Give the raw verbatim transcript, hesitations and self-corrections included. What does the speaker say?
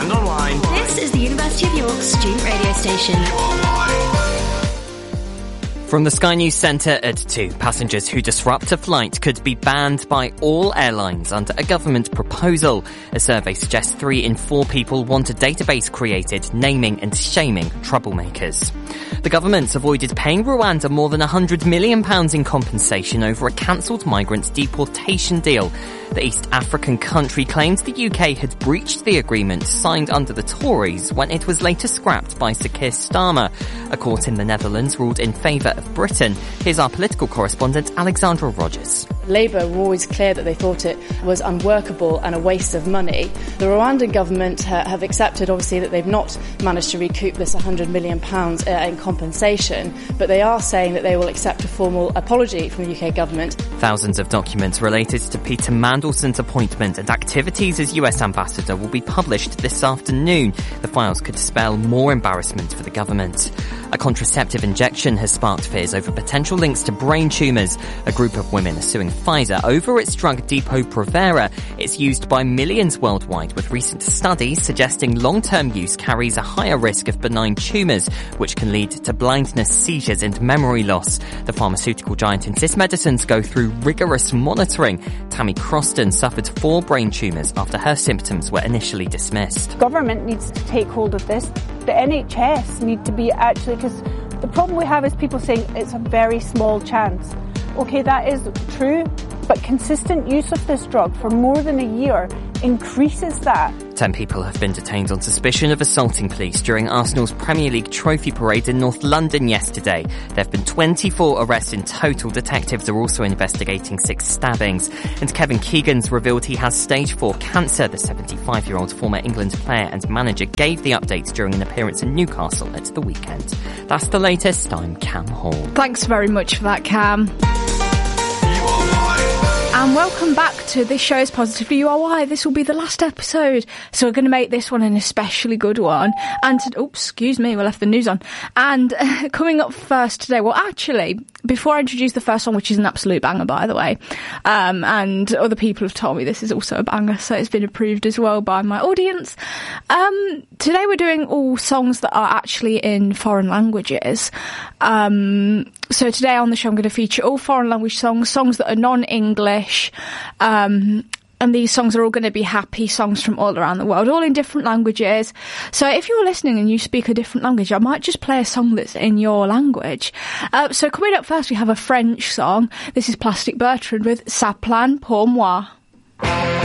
and online. This is the University of York student radio station. From the Sky News Centre at two, passengers who disrupt a flight could be banned by all airlines under a government proposal. A survey suggests three in four people want a database created naming and shaming troublemakers. The government's avoided paying Rwanda more than one hundred million pounds in compensation over a cancelled migrant deportation deal. The East African country claims the U K had breached the agreement signed under the Tories when it was later scrapped by Sir Keir Starmer. A court in the Netherlands ruled in favour of Britain. Here's our political correspondent Alexandra Rogers. Labour were always clear that they thought it was unworkable and a waste of money. The Rwandan government ha- have accepted, obviously, that they've not managed to recoup this one hundred million pounds uh, in compensation, but they are saying that they will accept a formal apology from the U K government. Thousands of documents related to Peter Mandelson's appointment and activities as U S ambassador will be published this afternoon. The files could spell more embarrassment for the government. A contraceptive injection has sparked fears over potential links to brain tumours. A group of women are suing Pfizer over its drug Depo-Provera. It's used by millions worldwide, with recent studies suggesting long-term use carries a higher risk of benign tumours, which can lead to blindness, seizures and memory loss. The pharmaceutical giant insists medicines go through rigorous monitoring. Tammy Croston suffered four brain tumours after her symptoms were initially dismissed. Government needs to take hold of this. The N H S need to be actually, because the problem we have is people saying it's a very small chance. Okay, that is true, but consistent use of this drug for more than a year increases that. Ten people have been detained on suspicion of assaulting police during Arsenal's Premier League trophy parade in North London yesterday. There have been twenty-four arrests in total. Detectives are also investigating six stabbings. And Kevin Keegan's revealed he has stage four cancer. The seventy-five-year-old former England player and manager gave the update during an appearance in Newcastle at the weekend. That's the latest. I'm Cam Hall. Thanks very much for that, Cam. And welcome back to this show's Positively U R Y. This will be the last episode, so we're going to make this one an especially good one. And to, oops, excuse me, we left the news on. And uh, coming up first today, well, actually, before I introduce the first one, which is an absolute banger, by the way, um, and other people have told me this is also a banger, so it's been approved as well by my audience. Um, today we're doing all songs that are actually in foreign languages. Um, so today on the show I'm going to feature all foreign language songs, songs that are non-English, um, and these songs are all going to be happy songs from all around the world, all in different languages. So if you're listening and you speak a different language, I might just play a song that's in your language. Uh, so coming up first, we have a French song. This is Plastic Bertrand with Ça plane pour moi.